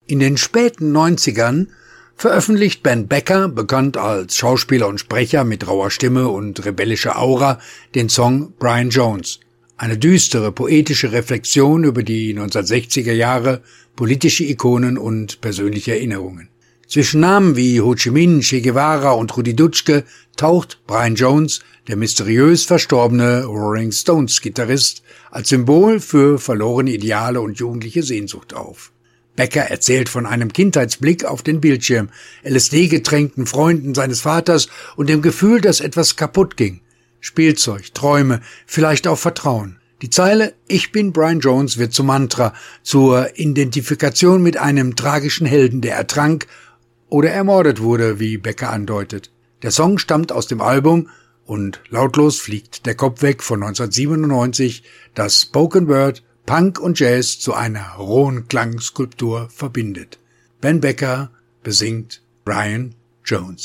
In den späten 90ern veröffentlicht Ben Becker, bekannt als Schauspieler und Sprecher mit rauer Stimme und rebellischer Aura, den Song Brian Jones. Eine düstere, poetische Reflexion über die 1960er Jahre, politische Ikonen und persönliche Erinnerungen. Zwischen Namen wie Ho Chi Minh, Che Guevara und Rudi Dutschke taucht Brian Jones, der mysteriös verstorbene Rolling Stones-Gitarrist, als Symbol für verlorene Ideale und jugendliche Sehnsucht auf. Becker erzählt von einem Kindheitsblick auf den Bildschirm, LSD-getränkten Freunden seines Vaters und dem Gefühl, dass etwas kaputt ging. Spielzeug, Träume, vielleicht auch Vertrauen. Die Zeile »Ich bin Brian Jones« wird zum Mantra, zur Identifikation mit einem tragischen Helden, der ertrank oder ermordet wurde, wie Becker andeutet. Der Song stammt aus dem Album »Und lautlos fliegt der Kopf weg« von 1997, das Spoken Word, Punk und Jazz zu einer rohen Klangskulptur verbindet. Ben Becker besingt Brian Jones.